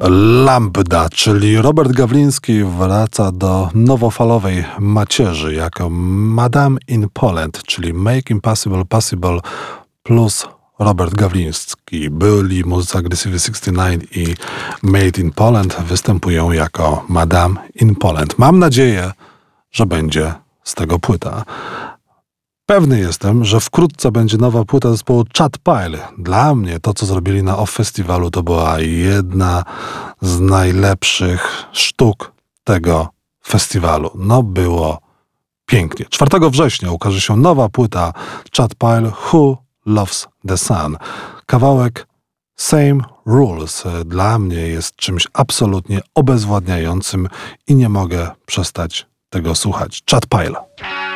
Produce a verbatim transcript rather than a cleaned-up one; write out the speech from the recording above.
Lambda, czyli Robert Gawliński wraca do nowofalowej macierzy jako Madame in Poland, czyli Make Impossible Possible plus Robert Gawliński. Byli muzycy Aggressive sześćdziesiąt dziewięć i Made in Poland występują jako Madame in Poland. Mam nadzieję, że będzie z tego płyta. Pewny jestem, że wkrótce będzie nowa płyta zespołu Chad Pile. Dla mnie to, co zrobili na Off Festiwalu, to była jedna z najlepszych sztuk tego festiwalu. No było pięknie. czwartego września ukaże się nowa płyta Chad Pile, Who Loves the Sun. Kawałek Same Rules dla mnie jest czymś absolutnie obezwładniającym i nie mogę przestać tego słuchać. Chad Pile.